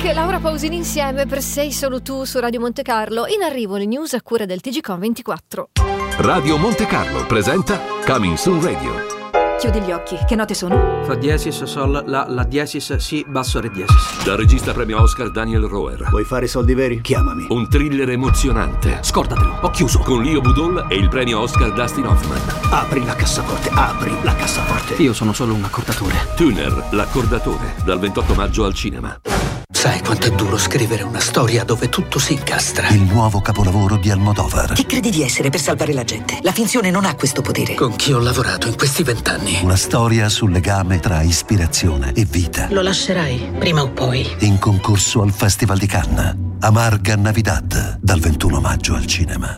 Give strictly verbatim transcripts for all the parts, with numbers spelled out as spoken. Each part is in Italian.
Black, Laura Pausini insieme per Sei Solo Tu su Radio Monte Carlo. In arrivo le news a cura del T G Com ventiquattro. Radio Monte Carlo presenta Coming Soon Radio. Chiudi gli occhi, che note sono? Fa diesis, sol, la, la diesis, si, basso, re diesis. Dal regista premio Oscar Daniel Roer. Vuoi fare soldi veri? Chiamami. Un thriller emozionante. Scordatelo, ho chiuso. Con Leo Budol e il premio Oscar Dustin Hoffman. Apri la cassaforte, apri la cassaforte. Io sono solo un accordatore. Tuner, l'accordatore, dal ventotto maggio al cinema. Sai quanto è duro scrivere una storia dove tutto si incastra? Il nuovo capolavoro di Almodovar. Chi credi di essere per salvare la gente? La finzione non ha questo potere. Con chi ho lavorato in questi vent'anni? Una storia sul legame tra ispirazione e vita. Lo lascerai, prima o poi. In concorso al Festival di Cannes. Amarga Navidad, dal ventuno maggio al cinema.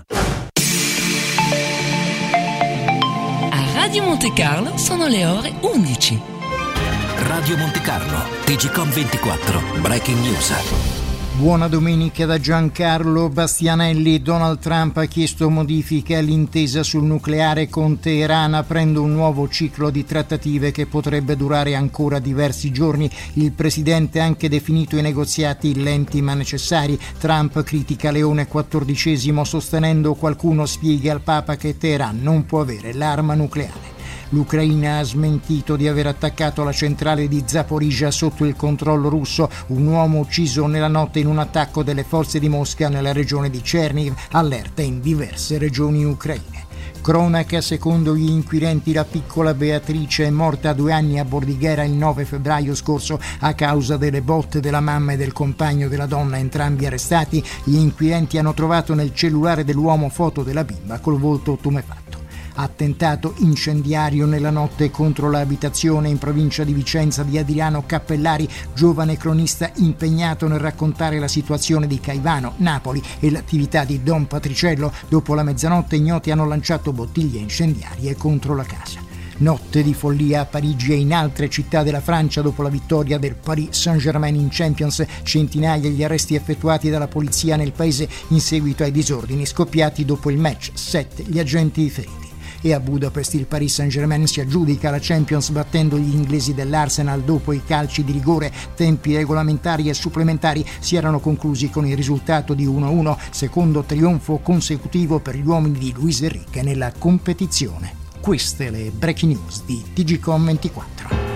A Radio Monte Carlo sono le ore undici. Radio Monte Carlo, T G Com ventiquattro, Breaking News. Buona domenica da Giancarlo Bastianelli. Donald Trump ha chiesto modifiche all'intesa sul nucleare con Teheran, aprendo un nuovo ciclo di trattative che potrebbe durare ancora diversi giorni. Il presidente ha anche definito i negoziati lenti ma necessari. Trump critica Leone quattordicesimo sostenendo qualcuno spieghi al Papa che Teheran non può avere l'arma nucleare. L'Ucraina ha smentito di aver attaccato la centrale di Zaporizhzhia sotto il controllo russo. Un uomo ucciso nella notte in un attacco delle forze di Mosca nella regione di Cherniv, allerta in diverse regioni ucraine. Cronaca, secondo gli inquirenti la piccola Beatrice è morta a due anni a Bordighera il nove febbraio scorso a causa delle botte della mamma e del compagno della donna, entrambi arrestati. Gli inquirenti hanno trovato nel cellulare dell'uomo foto della bimba col volto tumefatto. Attentato incendiario nella notte contro l'abitazione in provincia di Vicenza di Adriano Cappellari, giovane cronista impegnato nel raccontare la situazione di Caivano, Napoli e l'attività di Don Patriciello. Dopo la mezzanotte ignoti hanno lanciato bottiglie incendiarie contro la casa. Notte di follia a Parigi e in altre città della Francia dopo la vittoria del Paris Saint-Germain in Champions. Centinaia gli arresti effettuati dalla polizia nel paese in seguito ai disordini scoppiati dopo il match. Sette gli agenti feriti. E a Budapest il Paris Saint-Germain si aggiudica la Champions battendo gli inglesi dell'Arsenal dopo i calci di rigore. Tempi regolamentari e supplementari si erano conclusi con il risultato di uno a uno, secondo trionfo consecutivo per gli uomini di Luis Enrique nella competizione. Queste le breaking news di T G Com ventiquattro.